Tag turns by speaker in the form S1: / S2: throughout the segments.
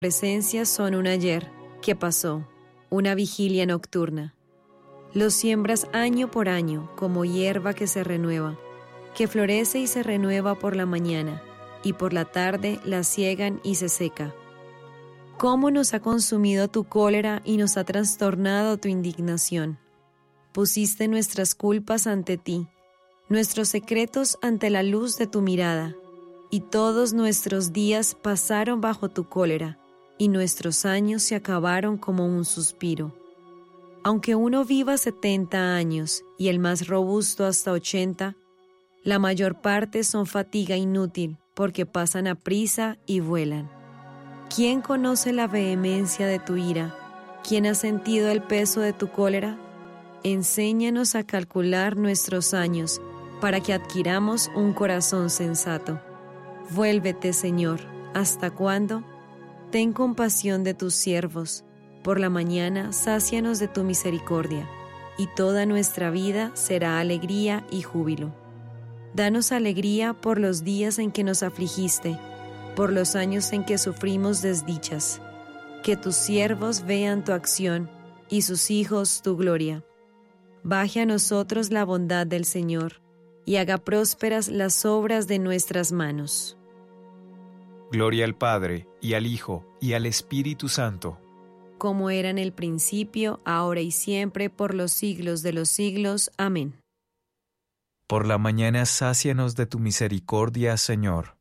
S1: presencias son un ayer que pasó, una vigilia nocturna. Los siembras año por año como hierba que se renueva, que florece y se renueva por la mañana, y por la tarde la siegan y se seca. ¿Cómo nos ha consumido tu cólera y nos ha trastornado tu indignación? Pusiste nuestras culpas ante ti, nuestros secretos ante la luz de tu mirada, y todos nuestros días pasaron bajo tu cólera, y nuestros años se acabaron como un suspiro. Aunque uno viva 70 años y el más robusto hasta 80, la mayor parte son fatiga inútil porque pasan aprisa y vuelan. ¿Quién conoce la vehemencia de tu ira? ¿Quién ha sentido el peso de tu cólera? Enséñanos a calcular nuestros años para que adquiramos un corazón sensato. Vuélvete, Señor, ¿hasta cuándo? Ten compasión de tus siervos. Por la mañana sácianos de tu misericordia, y toda nuestra vida será alegría y júbilo. Danos alegría por los días en que nos afligiste, por los años en que sufrimos desdichas. Que tus siervos vean tu acción, y sus hijos tu gloria. Baje a nosotros la bondad del Señor, y haga prósperas las obras de nuestras manos.
S2: Gloria al Padre, y al Hijo, y al Espíritu Santo,
S1: como era en el principio, ahora y siempre, por los siglos de los siglos. Amén.
S2: Por la mañana sácianos de tu misericordia, Señor.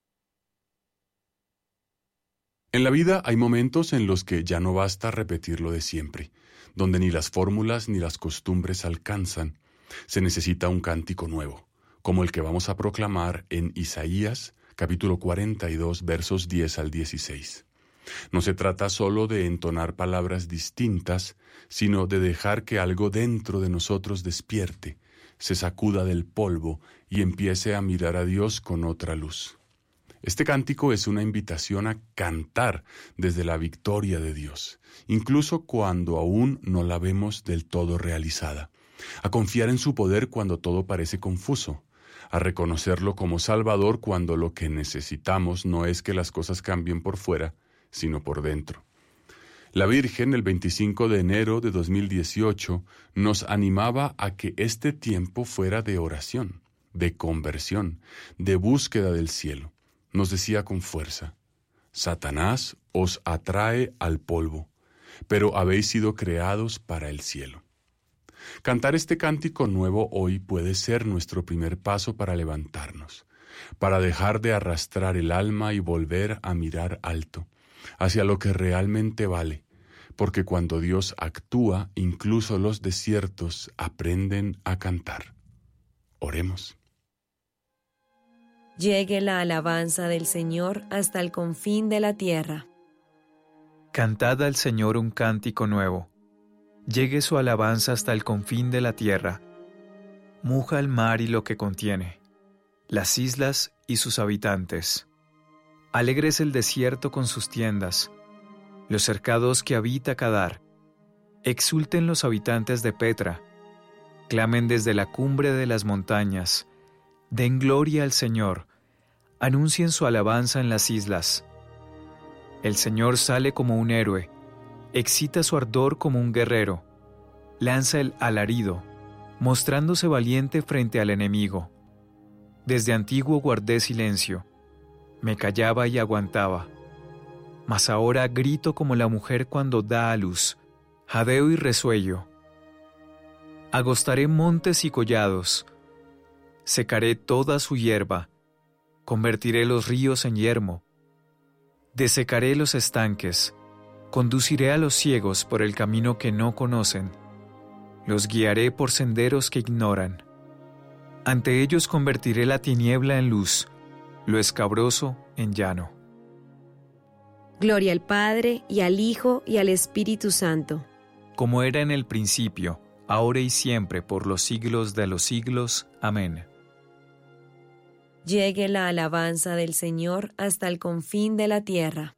S3: En la vida hay momentos en los que ya no basta repetir lo de siempre, donde ni las fórmulas ni las costumbres alcanzan. Se necesita un cántico nuevo, como el que vamos a proclamar en Isaías, capítulo 42, versos 10 al 16. No se trata solo de entonar palabras distintas, sino de dejar que algo dentro de nosotros despierte, se sacuda del polvo y empiece a mirar a Dios con otra luz. Este cántico es una invitación a cantar desde la victoria de Dios, incluso cuando aún no la vemos del todo realizada, a confiar en su poder cuando todo parece confuso, a reconocerlo como Salvador cuando lo que necesitamos no es que las cosas cambien por fuera, sino por dentro. La Virgen, el 25 de enero de 2018, nos animaba a que este tiempo fuera de oración, de conversión, de búsqueda del cielo. Nos decía con fuerza: Satanás os atrae al polvo, pero habéis sido creados para el cielo. Cantar este cántico nuevo hoy puede ser nuestro primer paso para levantarnos, para dejar de arrastrar el alma y volver a mirar alto, hacia lo que realmente vale, porque cuando Dios actúa, incluso los desiertos aprenden a cantar. Oremos.
S1: Llegue la alabanza del Señor hasta el confín de la tierra.
S2: Cantad al Señor un cántico nuevo. Llegue su alabanza hasta el confín de la tierra. Muja el mar y lo que contiene, las islas y sus habitantes. Alegre es el desierto con sus tiendas, los cercados que habita Kedar. Exulten los habitantes de Petra, clamen desde la cumbre de las montañas, den gloria al Señor, anuncien su alabanza en las islas. El Señor sale como un héroe, excita su ardor como un guerrero, lanza el alarido, mostrándose valiente frente al enemigo. Desde antiguo guardé silencio, me callaba y aguantaba, mas ahora grito como la mujer cuando da a luz, jadeo y resuello. Agostaré montes y collados, secaré toda su hierba, convertiré los ríos en yermo, desecaré los estanques, conduciré a los ciegos por el camino que no conocen, los guiaré por senderos que ignoran. Ante ellos convertiré la tiniebla en luz, lo escabroso en llano.
S1: Gloria al Padre, y al Hijo, y al Espíritu Santo.
S2: Como era en el principio, ahora y siempre, por los siglos de los siglos. Amén.
S1: Llegue la alabanza del Señor hasta el confín de la tierra.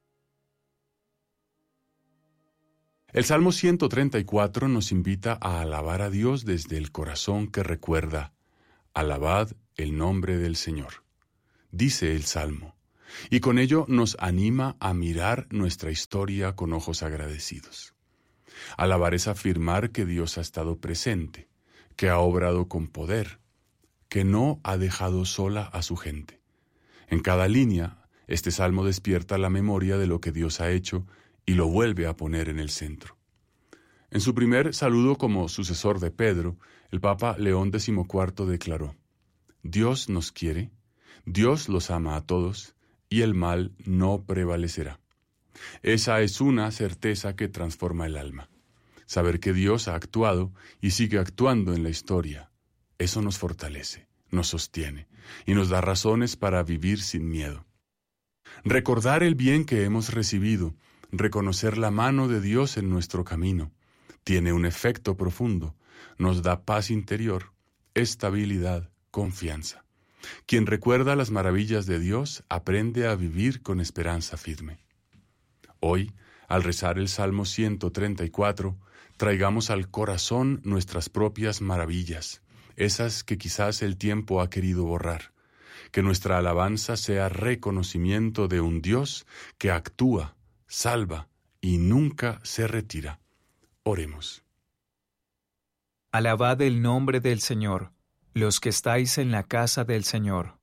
S3: El Salmo 134 nos invita a alabar a Dios desde el corazón que recuerda: alabad el nombre del Señor. Dice el Salmo: y con ello nos anima a mirar nuestra historia con ojos agradecidos. Alabar es afirmar que Dios ha estado presente, que ha obrado con poder, que no ha dejado sola a su gente. En cada línea, este salmo despierta la memoria de lo que Dios ha hecho y lo vuelve a poner en el centro. En su primer saludo como sucesor de Pedro, el Papa León XIV declaró: Dios nos quiere, Dios los ama a todos, y el mal no prevalecerá. Esa es una certeza que transforma el alma. Saber que Dios ha actuado y sigue actuando en la historia, eso nos fortalece, nos sostiene y nos da razones para vivir sin miedo. Recordar el bien que hemos recibido, reconocer la mano de Dios en nuestro camino, tiene un efecto profundo, nos da paz interior, estabilidad, confianza. Quien recuerda las maravillas de Dios aprende a vivir con esperanza firme. Hoy, al rezar el Salmo 134, traigamos al corazón nuestras propias maravillas, esas que quizás el tiempo ha querido borrar. Que nuestra alabanza sea reconocimiento de un Dios que actúa, salva y nunca se retira. Oremos.
S2: Alabad el nombre del Señor, los que estáis en la casa del Señor.